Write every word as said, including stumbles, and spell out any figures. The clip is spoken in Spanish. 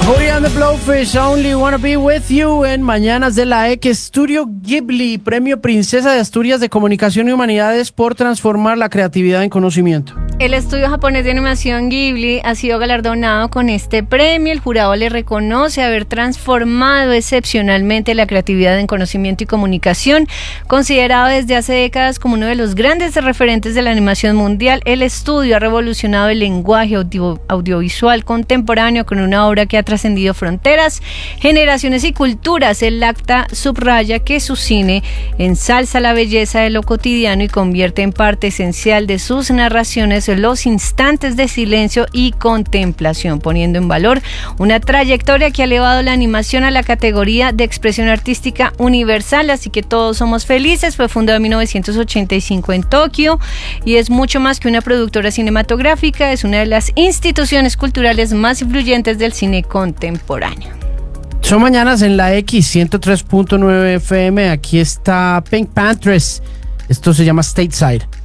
Hootie and the Blowfish, Only Wanna Be With You en Mañanas de la X. Estudio Ghibli, Premio Princesa de Asturias de Comunicación y Humanidades por transformar la creatividad en conocimiento. El estudio japonés de animación Ghibli ha sido galardonado con este premio. El jurado le reconoce haber transformado excepcionalmente la creatividad en conocimiento y comunicación. Considerado desde hace décadas como uno de los grandes referentes de la animación mundial, el estudio ha revolucionado el lenguaje audio, audiovisual contemporáneo con una obra que ha trascendido fronteras, generaciones y culturas. El acta subraya que su cine ensalza la belleza de lo cotidiano y convierte en parte esencial de sus narraciones los instantes de silencio y contemplación, poniendo en valor una trayectoria que ha elevado la animación a la categoría de expresión artística universal. Así que todos somos felices. Fue fundado en mil novecientos ochenta y cinco en Tokio y es mucho más que una productora cinematográfica. Es una de las instituciones culturales más influyentes del cine contemporáneo. Son mañanas en la X ciento tres punto nueve F M. Aquí está Pink Panthers. Esto se llama Stateside.